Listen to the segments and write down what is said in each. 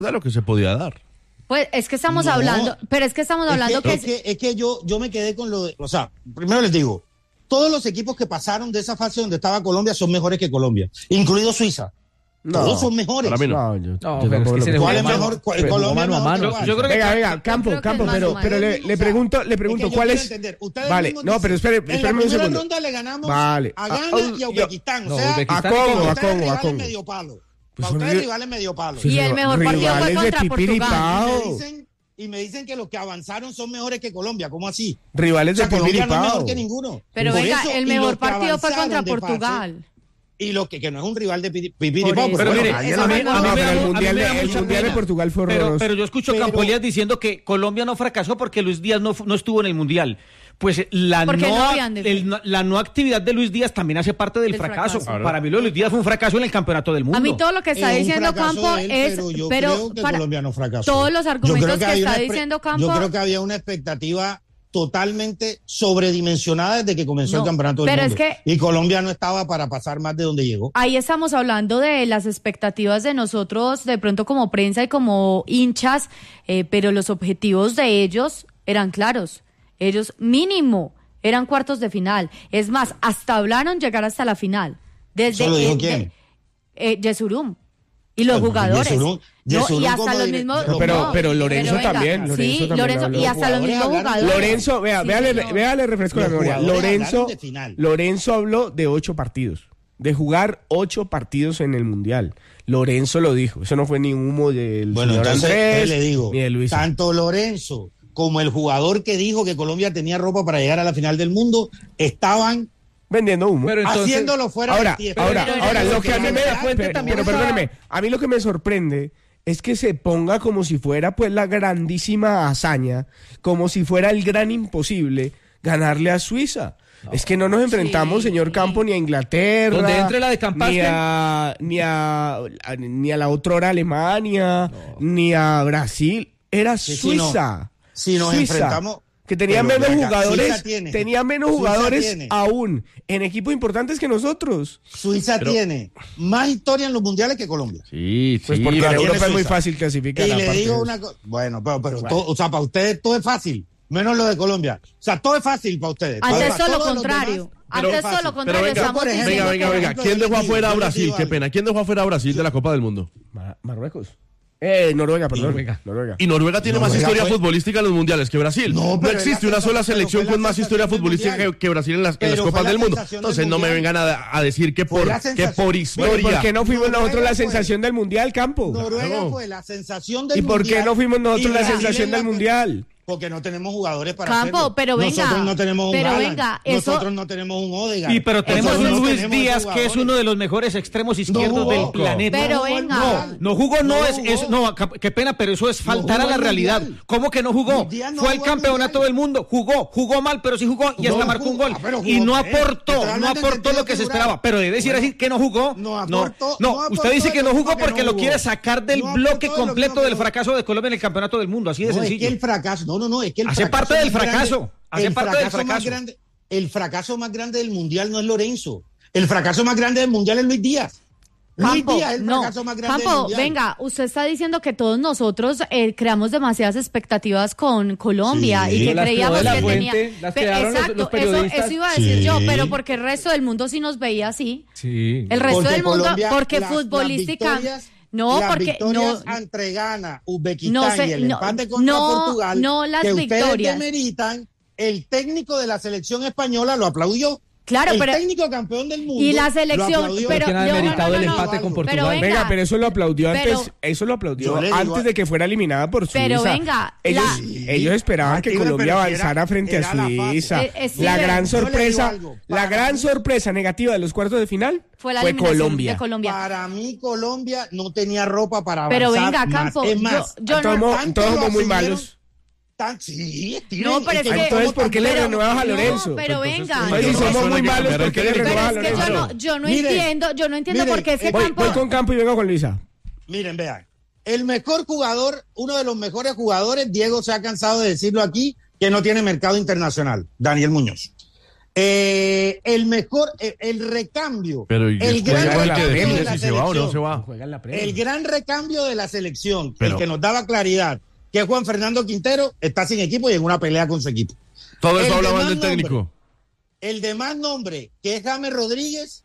de lo que se podía dar. Pues es que estamos hablando, pero es que estamos hablando es que yo me quedé con lo de, o sea, primero les digo, todos los equipos que pasaron de esa fase donde estaba Colombia son mejores que Colombia, incluido Suiza. Todos son mejores. Para mí no. ¿Cuál es mejor? Colombia mano a mano. Yo creo que venga, Campo, pero le pregunto ¿cuál es? Vale, no, pero espéreme un segundo. En la primera ronda le ganamos a Ghana y a Uzbekistán, o sea, a Congo. Medio palo. Para ustedes rivales medio palo. Y el mejor partido fue contra Portugal. Y me dicen que los que avanzaron son mejores que Colombia. ¿Cómo así? Rivales de Colombia no es mejor que ninguno. Pero venga, el mejor partido fue contra Portugal. Y lo que no es un rival de pipiripao. Pero mire, el mundial de Portugal fue horroroso. Pero yo escucho Campolías diciendo que Colombia no fracasó porque Luis Díaz no estuvo en el mundial. Pues la no actividad de Luis Díaz también hace parte del fracaso. Para mí lo de Luis Díaz fue un fracaso en el campeonato del mundo. A mí todo lo que está diciendo Campo es... Pero creo que Colombia no fracasó. Todos los argumentos que está diciendo Campo... Yo creo que había una expectativa totalmente sobredimensionada desde que comenzó el campeonato del mundo. Y Colombia no estaba para pasar más de donde llegó. Ahí estamos hablando de las expectativas de nosotros, de pronto como prensa y como hinchas, pero los objetivos de ellos eran claros. Ellos mínimo eran cuartos de final. Es más, hasta hablaron llegar hasta la final. ¿Eso lo dijo quién? Yesurum. Y los jugadores. Yesurum y hasta los mismos. Pero Lorenzo también. Lorenzo y hasta los mismos jugadores. Lorenzo, véale refresco la memoria. Lorenzo habló de 8 partidos. De jugar 8 partidos en el Mundial. Lorenzo lo dijo. Eso no fue ni humo del señor Andrés, le digo, ni de Luis. Tanto Lorenzo como el jugador que dijo que Colombia tenía ropa para llegar a la final del mundo, estaban vendiendo humo. Pero entonces, haciéndolo fuera de tiempo. Ahora, lo que a mí perdóneme, a mí lo que me sorprende es que se ponga como si fuera pues la grandísima hazaña, como si fuera el gran imposible ganarle a Suiza. Es que no nos enfrentamos, señor Campo, ni a Inglaterra, donde entre la de Campaste, ni a la otrora Alemania, ni a Brasil. Era Suiza. Si nos enfrentamos, que tenía menos jugadores aún en equipos importantes que nosotros. Suiza tiene más historia en los mundiales que Colombia. Sí, pues porque en Europa es muy fácil clasificar. Y le digo una cosa, bueno, todo, o sea, para ustedes todo es fácil, menos lo de Colombia. O sea, todo es fácil para ustedes. Antes todo lo contrario. Venga. ¿Quién dejó afuera a Brasil? Qué pena. ¿Quién dejó afuera a Brasil de la Copa del Mundo? Marruecos. Noruega. Y Noruega tiene más historia futbolística en los mundiales que Brasil. No existe una sola selección con más historia futbolística que Brasil en las Copas del Mundo. Entonces no me vengan a decir que por historia. ¿Por qué no fuimos nosotros la sensación del mundial, Campo? Noruega fue la sensación del mundial. ¿Y por qué no fuimos nosotros la sensación del mundial? Porque no tenemos jugadores para Campo, hacerlo. Pero venga, nosotros no tenemos un Haaland, venga, nosotros no tenemos un Odegaard. Y pero tenemos un Luis Díaz que es uno de los mejores extremos izquierdos del planeta. Pero venga. No jugó, qué pena, pero eso es faltar a la realidad. ¿Cómo que no jugó? Fue el campeonato del mundo, jugó mal, pero sí jugó y hasta marcó un gol. Y no aportó lo que se esperaba. Pero debe decir que no jugó. No, usted dice que no jugó porque lo quiere sacar del bloque completo del fracaso de Colombia en el campeonato del mundo, así de sencillo. Es que el fracaso, es que el hace parte del fracaso. El fracaso más grande del mundial no es Lorenzo. El fracaso más grande del mundial es Luis Díaz. Luis Díaz es el fracaso más grande del mundial. Venga, usted está diciendo que todos nosotros creamos demasiadas expectativas con Colombia y que creíamos que tenía... Exacto, eso iba a decir yo, pero porque el resto del mundo sí nos veía así. Sí. El resto del mundo, porque futbolística... Porque entre Ghana, Uzbekistán y el empate contra Portugal, las que victorias. Ustedes demeritan, el técnico de la selección española lo aplaudió. Claro, el técnico campeón del mundo. Y la selección, pero no ha demeritado el empate con Portugal. Pero eso lo aplaudió antes de que fuera eliminada por Suiza. Pero venga, ellos esperaban que Colombia avanzara frente a Suiza. La gran sorpresa negativa de los cuartos de final fue Colombia. Para mí Colombia no tenía ropa para avanzar. Pero venga, Campo, es más, todos somos muy malos. Entonces, ¿por qué le renuevas a Lorenzo? Pero venga. Si somos muy malos, ¿por qué le renuevas a Lorenzo? Yo no entiendo por qué ese Campo... Voy con Campo y vengo con Luisa. Miren, vean. El mejor jugador, uno de los mejores jugadores, Diego se ha cansado de decirlo aquí, que no tiene mercado internacional, Daniel Muñoz. El mejor, el recambio. Pero el gran recambio de la si se va o no se va. El gran recambio de la selección, Pero, el que nos daba claridad, que es Juan Fernando Quintero, está sin equipo y en una pelea con su equipo. Todo eso hablaban del técnico. El de más nombre, que es James Rodríguez,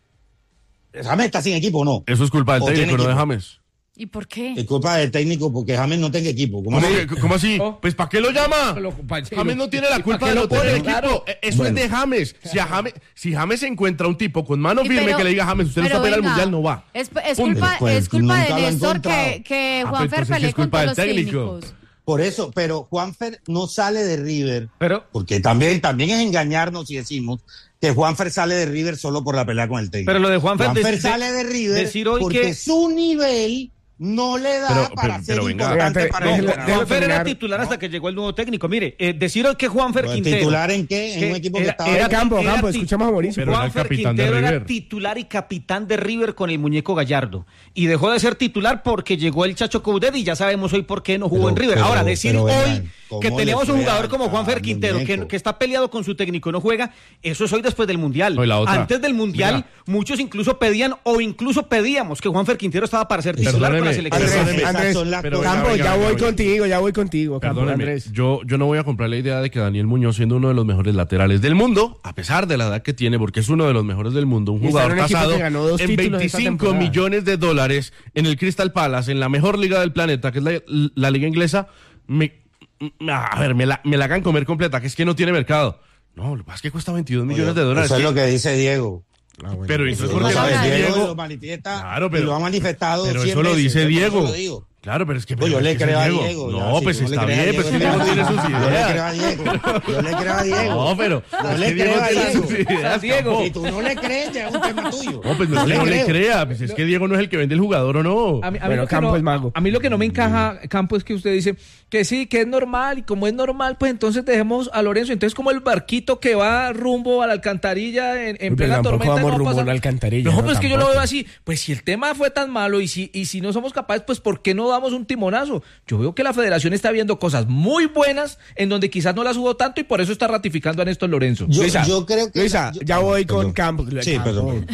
James está sin equipo, ¿no? Eso es culpa del técnico, no de James. ¿Y por qué? Es culpa del técnico porque James no tenga equipo. ¿Cómo así? Pues ¿para qué lo llama? James no tiene la culpa de no tener equipo. Claro. Eso es de James. Si James encuentra un tipo con mano firme que le diga a James, usted no está para el Mundial, no va. Es culpa de Néstor que Juanfer pelee con todos los técnicos. Por eso, pero Juanfer no sale de River, porque también es engañarnos si decimos que Juanfer sale de River solo por la pelea con el técnico. Pero lo de Juanfer sale de River porque su nivel no le da para ser importante para el Juanfer era titular hasta que llegó el nuevo técnico. Mire, decir hoy que Juanfer Quintero... ¿Titular en qué? En un equipo que estaba... Era campo, escuchamos a Mauricio. Pero Juanfer Quintero era titular y capitán de River con el muñeco Gallardo. Y dejó de ser titular porque llegó el Chacho Coudet y ya sabemos hoy por qué no jugó en River. Ahora, decir hoy que tenemos un jugador como Juanfer Quintero que está peleado con su técnico y no juega, eso es hoy después del Mundial. Antes del Mundial, muchos incluso pedíamos que Juanfer Quintero estaba para ser titular con la selección. Andrés, Campo, ya voy contigo. Campo, Andrés. Yo no voy a comprar la idea de que Daniel Muñoz, siendo uno de los mejores laterales del mundo, a pesar de la edad que tiene, porque es uno de los mejores del mundo, un jugador tasado en $25 millones en el Crystal Palace, en la mejor liga del planeta, que es la liga inglesa, me la hagan comer completa, que es que no tiene mercado. No, lo que pasa es que cuesta $22 millones. Eso es lo que dice Diego. Pero entonces, ¿por qué Diego lo manifiesta? Claro, pero lo ha manifestado. Pero eso lo dice Diego. Claro, pero es que... yo le creo a Diego. No, pues está bien, pues que Diego tiene sus ideas. Yo le creo a Diego. No, pero... Yo le creo a Diego. Si tú no le crees, ya es un tema tuyo. No, pues no le crea. Pues es que Diego no es el que vende el jugador, ¿o no? Bueno, Campo es mago. A mí lo que no me encaja, Campo, es que usted dice que sí, que es normal, y como es normal, pues entonces dejemos a Lorenzo. Entonces, como el barquito que va rumbo a la alcantarilla en plena tormenta. Vamos rumbo a la alcantarilla. No, pues que yo lo veo así. Pues si el tema fue tan malo y si no somos capaces, pues ¿por qué no damos un timonazo? Yo veo que la federación está viendo cosas muy buenas en donde quizás no las hubo tanto y por eso está ratificando a Néstor Lorenzo. Yo creo que... Luisa, ya voy con Campo. Sí, perdón.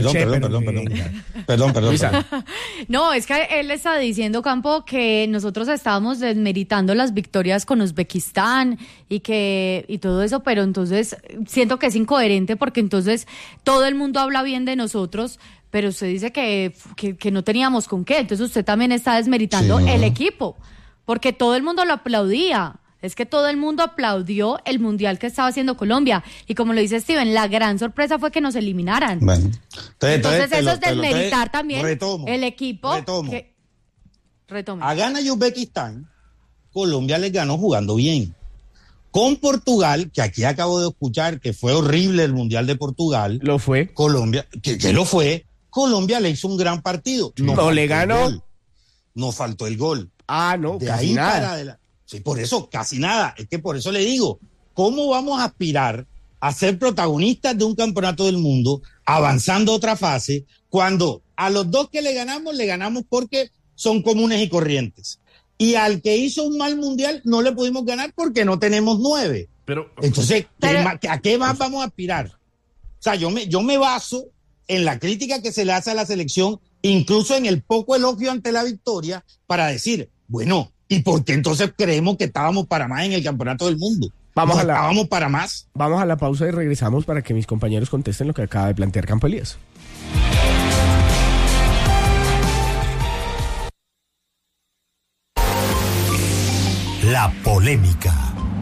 Perdón. No, es que él está diciendo, Campo, que nosotros estábamos desmeritando las victorias con Uzbekistán y todo eso, pero entonces siento que es incoherente porque entonces todo el mundo habla bien de nosotros, pero usted dice que no teníamos con qué, entonces usted también está desmeritando el equipo, porque todo el mundo lo aplaudía. Es que todo el mundo aplaudió el Mundial que estaba haciendo Colombia. Y como lo dice Steven, la gran sorpresa fue que nos eliminaran. Bueno, entonces eso es desmeritar también el equipo. Retome. A Ghana y Uzbekistán, Colombia les ganó jugando bien. Con Portugal, que aquí acabo de escuchar que fue horrible el Mundial de Portugal. Lo fue. Colombia, que lo fue. Colombia le hizo un gran partido. No le ganó. No faltó el gol. No, de casi ahí nada. para sí, por eso, casi nada. Es que por eso le digo, ¿cómo vamos a aspirar a ser protagonistas de un campeonato del mundo, avanzando otra fase, cuando a los dos que le ganamos porque son comunes y corrientes? Y al que hizo un mal mundial no le pudimos ganar porque no tenemos 9. Entonces, ¿a qué más vamos a aspirar? O sea, yo me baso en la crítica que se le hace a la selección, incluso en el poco elogio ante la victoria, para decir, bueno, ¿y por qué entonces creemos que estábamos para más en el campeonato del mundo? ¿Estábamos para más? Vamos a la pausa y regresamos para que mis compañeros contesten lo que acaba de plantear Campo Elías. La polémica.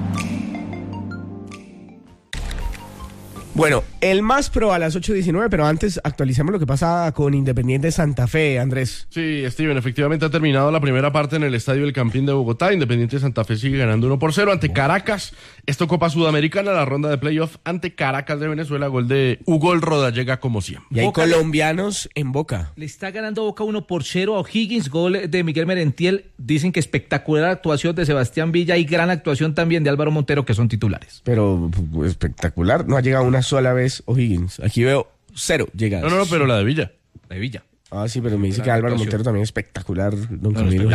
Bueno, el más pro a las 8:19, pero antes actualicemos lo que pasa con Independiente Santa Fe, Andrés. Sí, Steven, efectivamente ha terminado la primera parte en el Estadio El Campín de Bogotá. Independiente Santa Fe sigue ganando 1-0 ante Caracas. Esto Copa Sudamericana, la ronda de playoff ante Caracas de Venezuela, gol de Hugo El Rodallega como siempre. Y hay colombianos en Boca. Le está ganando Boca 1-0 a O'Higgins, gol de Miguel Merentiel. Dicen que espectacular actuación de Sebastián Villa y gran actuación también de Álvaro Montero, que son titulares. Pero espectacular, no ha llegado una sola vez O'Higgins. Aquí veo 0 llegadas. No, pero la de Villa. La de Villa. Ah, sí, pero me dice que Álvaro Montero también es espectacular, don Camilo.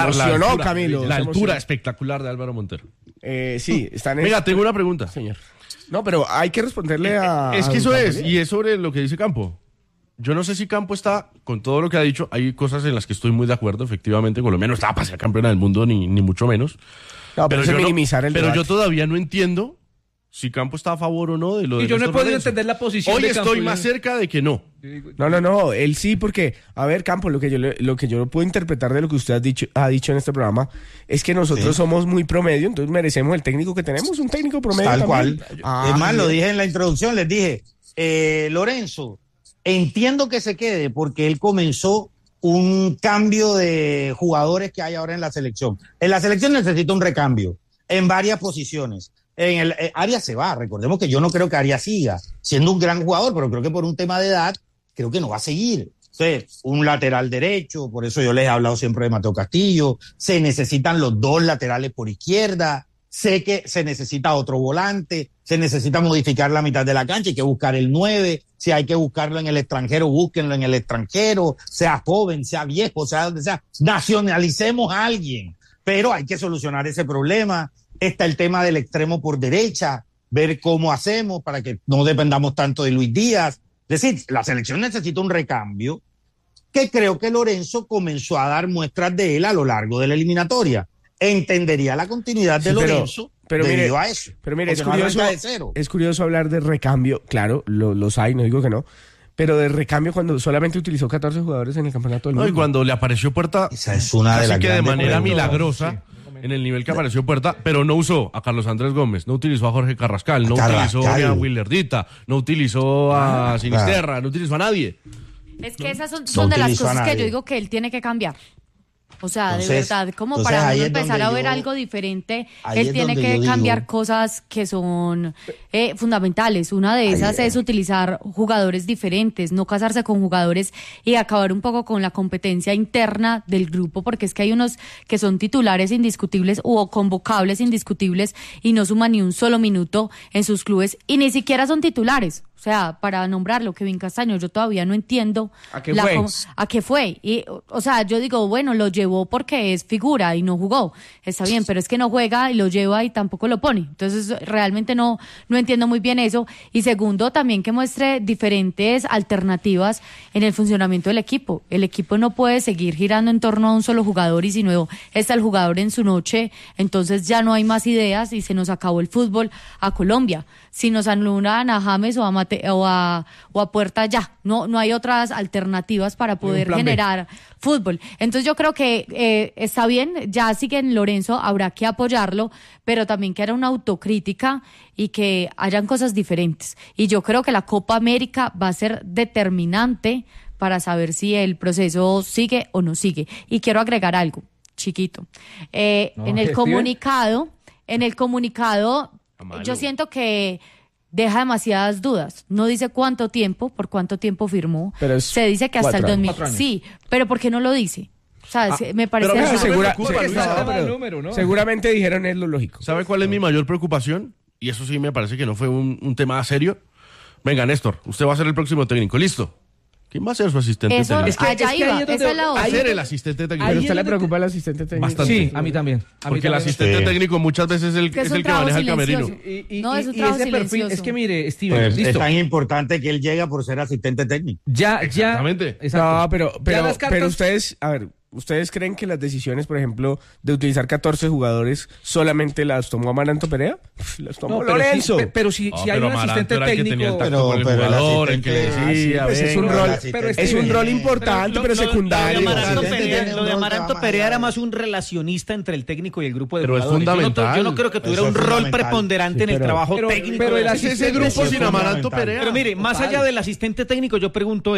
La altura espectacular de Álvaro Montero. Sí, están en... Venga, tengo una pregunta. Señor. No, pero hay que responderle a... Es que eso es, y es sobre lo que dice Campo. Yo no sé si Campo está, con todo lo que ha dicho, hay cosas en las que estoy muy de acuerdo, efectivamente, Colombia no estaba para ser campeona del mundo, ni mucho menos. No, pero yo minimizar el Pero debate. yo todavía no entiendo si Campo está a favor o no de lo de Y yo no he Néstor podido Lorenzo. entender la posición Hoy de Campo. estoy más cerca de que no. No, él sí, porque, a ver, Campo, lo que yo puedo interpretar de lo que usted ha dicho en este programa es que nosotros somos muy promedio, entonces merecemos el técnico que tenemos, un técnico promedio. Tal también. cual. Es más, lo dije en la introducción, les dije, Lorenzo, entiendo que se quede porque él comenzó un cambio de jugadores que hay ahora en la selección. En la selección necesita un recambio en varias posiciones. En el Arias se va, recordemos que yo no creo que Arias siga siendo un gran jugador, pero creo que por un tema de edad, creo que no va a seguir. Entonces, un lateral derecho, por eso yo les he hablado siempre de Mateo Castillo, se necesitan los dos laterales por izquierda, sé que se necesita otro volante, se necesita modificar la mitad de la cancha, hay que buscar el 9, si hay que buscarlo en el extranjero, búsquenlo en el extranjero, sea joven, sea viejo, sea donde sea, nacionalicemos a alguien, pero hay que solucionar ese problema. Está el tema del extremo por derecha, ver cómo hacemos para que no dependamos tanto de Luis Díaz. Es decir, la selección necesita un recambio que creo que Lorenzo comenzó a dar muestras de él a lo largo de la eliminatoria. Entendería la continuidad de Lorenzo debido a eso. Pero mire, es curioso hablar de recambio. Claro, los hay, no digo que no. Pero de recambio cuando solamente utilizó 14 jugadores en el campeonato del mundo. Y cuando le apareció Puerta, esa es una de las que de manera preguntas. milagrosa, en el nivel que apareció Puerta, pero no usó a Carlos Andrés Gómez, no utilizó a Jorge Carrascal, no utilizó a Willardita, no utilizó a Sinisterra, no utilizó a nadie. Es que esas son de las cosas que yo digo que él tiene que cambiar. O sea, entonces, de verdad, como para uno empezar a ver algo diferente, él tiene que cambiar cosas que son fundamentales. Una de esas es utilizar jugadores diferentes, no casarse con jugadores y acabar un poco con la competencia interna del grupo, porque es que hay unos que son titulares indiscutibles o convocables indiscutibles y no suman ni un solo minuto en sus clubes y ni siquiera son titulares. O sea, para nombrarlo, Kevin Castaño, yo todavía no entiendo a qué fue. Y, o sea, yo digo, bueno, lo llevó porque es figura y no jugó. Está bien, pero es que no juega y lo lleva y tampoco lo pone. Entonces, realmente no entiendo muy bien eso. Y segundo, también que muestre diferentes alternativas en el funcionamiento del equipo. El equipo no puede seguir girando en torno a un solo jugador y si no está el jugador en su noche, entonces ya no hay más ideas y se nos acabó el fútbol a Colombia. Si nos anulan a James o a Puerta, ya no hay otras alternativas para poder generar fútbol. Entonces yo creo que está bien, ya siguen Lorenzo, habrá que apoyarlo, pero también que haya una autocrítica y que hayan cosas diferentes. Y yo creo que la Copa América va a ser determinante para saber si el proceso sigue o no sigue. Y quiero agregar algo, chiquito. En el comunicado, yo siento que deja demasiadas dudas. No dice cuánto tiempo, por cuánto tiempo firmó. Pero se dice que hasta el 2000. Sí, pero ¿por qué no lo dice? O sea, me parece seguramente dijeron es lo lógico. ¿Sabe cuál es mi mayor preocupación? Y eso sí me parece que no fue un tema serio. Venga, Néstor, usted va a ser el próximo técnico. ¿Listo? ¿Quién va a ser su asistente técnico? Esa es la otra. Va a ser el asistente técnico. ¿Pero usted le preocupa al asistente técnico? Bastante. Sí, a mí también. Porque el asistente técnico muchas veces es el que maneja el camerino. No, es un trabajo silencioso. Es que mire, Steven, pues es tan importante que él llega por ser asistente técnico. Exactamente. No, pero ustedes, a ver, ¿ustedes creen que las decisiones, por ejemplo, de utilizar 14 jugadores solamente las tomó Amaranto Perea? Las tomó Lorenzo. Pero si hay un asistente técnico... Es un rol importante, pero secundario. Lo de Amaranto Perea era más un relacionista entre el técnico y el grupo de jugadores. Pero es fundamental. Yo no creo que tuviera un rol preponderante en el trabajo técnico. Pero él hace ese grupo sin Amaranto Perea. Pero mire, más allá del asistente técnico, yo pregunto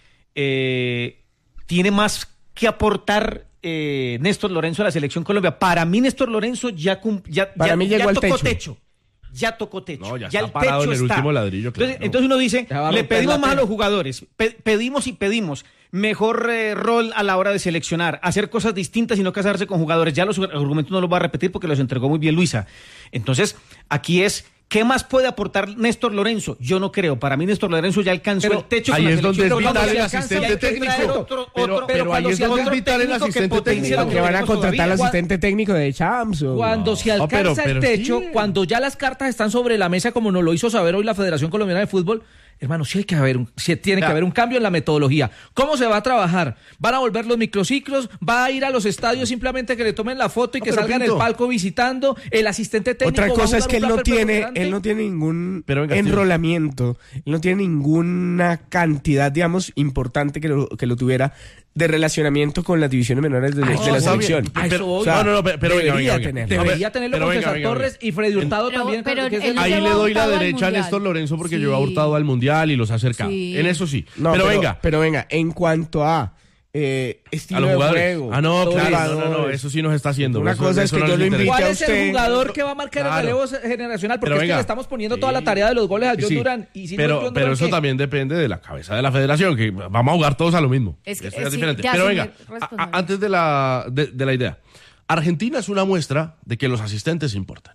¿tiene más que aportar Néstor Lorenzo a la selección Colombia? Para mí Néstor Lorenzo ya tocó techo. Ya tocó techo. No, ya el está parado techo en el último ladrillo. Claro. Entonces uno dice, le pedimos más a los jugadores, pedimos mejor rol a la hora de seleccionar, hacer cosas distintas y no casarse con jugadores. Ya los argumentos no los voy a repetir porque los entregó muy bien Luisa. Entonces, aquí es ¿Qué más puede aportar Néstor Lorenzo? Yo no creo. Para mí Néstor Lorenzo ya alcanzó el techo. Ahí es donde es vital el alcanza, asistente técnico. Pero ahí es donde es vital el asistente técnico. Que van a contratar al asistente técnico de Champs. Cuando se alcanza el techo, cuando ya las cartas están sobre la mesa, como nos lo hizo saber hoy la Federación Colombiana de Fútbol, hermano, sí tiene que haber un cambio en la metodología. ¿Cómo se va a trabajar? ¿Van a volver los microciclos? ¿Va a ir a los estadios simplemente que le tomen la foto y que salga en el palco visitando? El asistente técnico. Otra cosa es que él no tiene ningún enrolamiento, él no tiene ninguna cantidad, digamos, importante que lo tuviera de relacionamiento con las divisiones menores de la selección. Pero debería tenerlo con César Torres y Freddy Hurtado también. Ahí le doy la derecha a Néstor Lorenzo porque llevó a Hurtado al Mundial y los ha acercado. En eso sí. Pero venga, en cuanto a estilo de juego. No, eso sí nos está haciendo. Una cosa es que yo lo invite a usted. ¿Cuál es el jugador que va a marcar el relevo generacional? Porque es que le estamos poniendo toda la tarea de los goles a John Durán. Pero eso también depende de la cabeza de la federación, que vamos a jugar todos a lo mismo. Es diferente. Pero venga, antes de la idea. Argentina es una muestra de que los asistentes importan.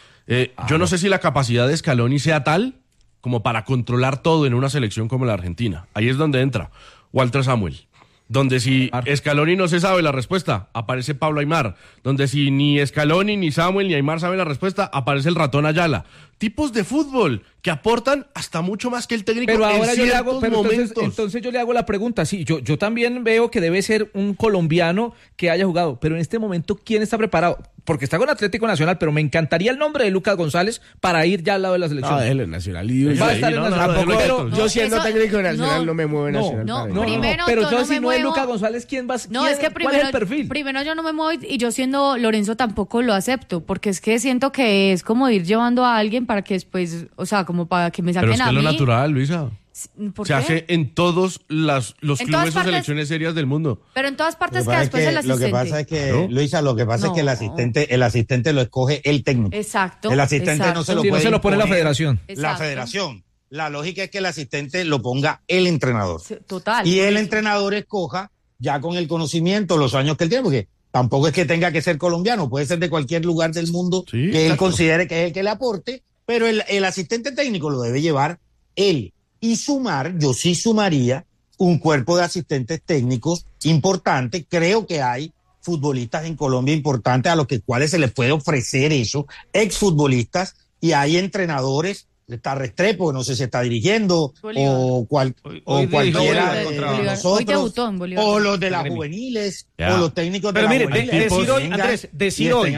Yo no sé si la capacidad de Scaloni sea tal como para controlar todo en una selección como la Argentina. Ahí es donde entra Walter Samuel. Donde si Scaloni no se sabe la respuesta, aparece Pablo Aimar. Donde si ni Scaloni, ni Samuel, ni Aimar saben la respuesta, aparece el ratón Ayala. Tipos de fútbol que aportan hasta mucho más que el técnico. Pero ahora yo le hago, entonces yo le hago la pregunta. Sí, yo también veo que debe ser un colombiano que haya jugado. Pero en este momento, ¿quién está preparado? Porque está con Atlético Nacional, pero me encantaría el nombre de Lucas González para ir ya al lado de la selección. Él es Nacional. Va a estar en Nacional. Yo siendo técnico de Nacional no me muevo en Nacional. Pero entonces si no es Lucas González, ¿quién va? No, es que primero, ¿cuál es el perfil? Primero yo no me muevo y yo siendo Lorenzo tampoco lo acepto, porque es que siento que es como ir llevando a alguien para que después, o sea, como para que me saquen a mí. Pero es que es lo natural, Luisa. Se hace en todos los clubes o selecciones serias del mundo. Pero en todas partes que después el asistente. Lo que pasa es que, Luisa, es que el asistente lo escoge el técnico. Exacto. El asistente no se lo pone la federación. La federación. La lógica es que el asistente lo ponga el entrenador. Total. Y el entrenador escoja ya con el conocimiento, los años que él tiene, porque tampoco es que tenga que ser colombiano, puede ser de cualquier lugar del mundo que él considere que es el que le aporte, pero el asistente técnico lo debe llevar él. Y yo sí sumaría un cuerpo de asistentes técnicos importante. Creo que hay futbolistas en Colombia importantes a los cuales se les puede ofrecer eso, exfutbolistas, y hay entrenadores. Está Restrepo, no sé si está dirigiendo, o cualquiera de nosotros, o los de las juveniles, o los técnicos de la juveniles. Pero mire, decir hoy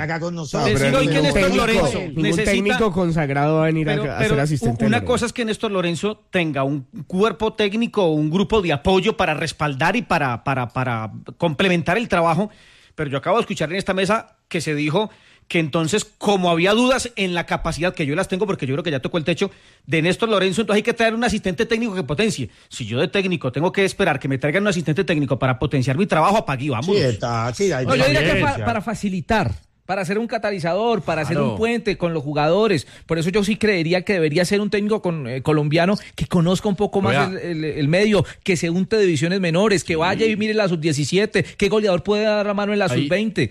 que Néstor Lorenzo ningún técnico consagrado va a venir a ser asistente. Una cosa es que Néstor Lorenzo tenga un cuerpo técnico, un grupo de apoyo para respaldar y para complementar el trabajo, pero yo acabo de escuchar en esta mesa que se dijo que entonces, como había dudas en la capacidad, que yo las tengo porque yo creo que ya tocó el techo, de Néstor Lorenzo, entonces hay que traer un asistente técnico que potencie. Si yo de técnico tengo que esperar que me traigan un asistente técnico para potenciar mi trabajo, apague, vamos. Yo diría que para facilitar, para ser un catalizador, para hacer un puente con los jugadores. Por eso yo sí creería que debería ser un técnico colombiano que conozca un poco más el medio, que se unte de divisiones menores, que vaya y mire la sub-17, qué goleador puede dar la mano en la sub-20.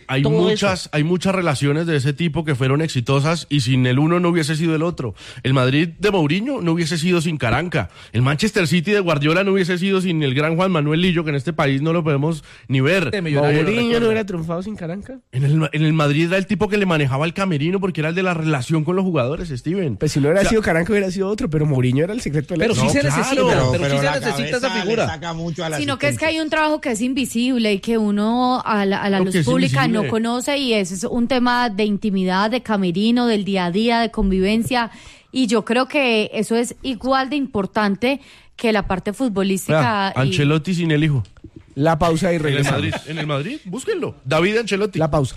Hay muchas relaciones de ese tipo que fueron exitosas y sin el uno no hubiese sido el otro. El Madrid de Mourinho no hubiese sido sin Caranca. El Manchester City de Guardiola no hubiese sido sin el gran Juan Manuel Lillo, que en este país no lo podemos ni ver. ¿Mourinho no hubiera triunfado sin Caranca? En el Madrid era el tipo que le manejaba el camerino porque era el de la relación con los jugadores, Steven. Pues si no hubiera sido Caranca hubiera sido otro, pero Mourinho era el secreto de la... Pero sí se necesita esa figura. Sino que es que hay un trabajo que es invisible y que uno a la luz pública no conoce, y ese es un tema de intimidad, de camerino, del día a día, de convivencia, y yo creo que eso es igual de importante que la parte futbolística. Ancelotti sin el hijo. La pausa y regresamos. En el Madrid, búsquenlo. David Ancelotti. La pausa.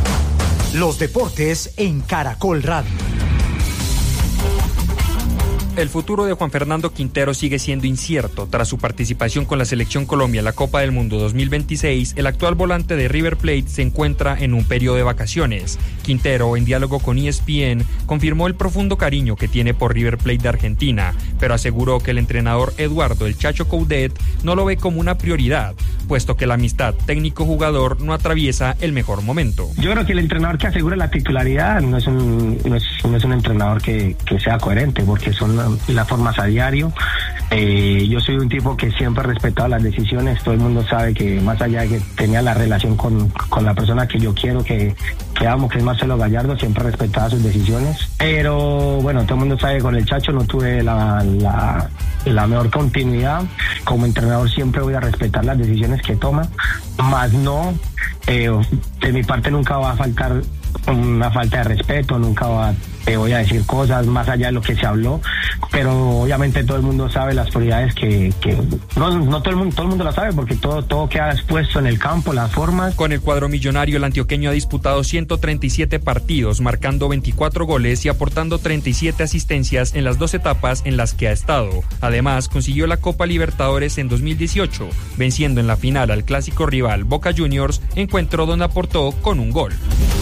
Los deportes en Caracol Radio. El futuro de Juan Fernando Quintero sigue siendo incierto. Tras su participación con la Selección Colombia en la Copa del Mundo 2026, el actual volante de River Plate se encuentra en un periodo de vacaciones. Quintero, en diálogo con ESPN, confirmó el profundo cariño que tiene por River Plate de Argentina, pero aseguró que el entrenador Eduardo El Chacho Coudet no lo ve como una prioridad, puesto que la amistad técnico-jugador no atraviesa el mejor momento. Yo creo que el entrenador que asegura la titularidad no es un entrenador que sea coherente, porque son las formas a diario. Yo soy un tipo que siempre ha respetado las decisiones. Todo el mundo sabe que más allá de que tenía la relación con la persona que yo quiero, que amo, que es Marcelo Gallardo, siempre respetaba sus decisiones. Pero bueno, todo el mundo sabe que con el Chacho no tuve la mejor continuidad. Como entrenador siempre voy a respetar las decisiones que toma, más no, de mi parte nunca va a faltar una falta de respeto, nunca te voy a decir cosas más allá de lo que se habló, pero obviamente todo el mundo sabe las prioridades que no todo el mundo lo sabe, porque todo queda expuesto en el campo, las formas. Con el cuadro millonario, el antioqueño ha disputado 137 partidos, marcando 24 goles y aportando 37 asistencias en las 2 etapas en las que ha estado. Además, consiguió la Copa Libertadores en 2018, venciendo en la final al clásico rival Boca Juniors, encuentro donde aportó con un gol.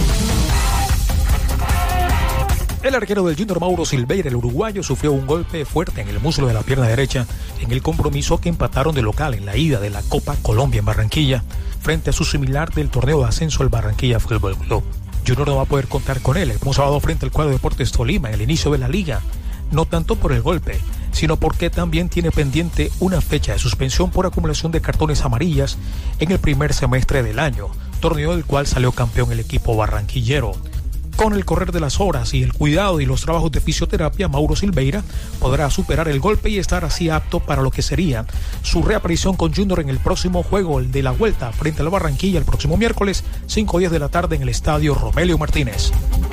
El arquero del Junior, Mauro Silveira, el uruguayo, sufrió un golpe fuerte en el muslo de la pierna derecha en el compromiso que empataron de local en la ida de la Copa Colombia en Barranquilla, frente a su similar del torneo de ascenso, el Barranquilla Fútbol Club. Junior no va a poder contar con él el próximo sábado frente al cuadro Deportes Tolima en el inicio de la liga, no tanto por el golpe, sino porque también tiene pendiente una fecha de suspensión por acumulación de cartones amarillas en el primer semestre del año, torneo del cual salió campeón el equipo barranquillero. Con el correr de las horas y el cuidado y los trabajos de fisioterapia, Mauro Silveira podrá superar el golpe y estar así apto para lo que sería su reaparición con Junior en el próximo juego, el de la vuelta frente al Barranquilla el próximo miércoles, 5:10 de la tarde en el estadio Romelio Martínez.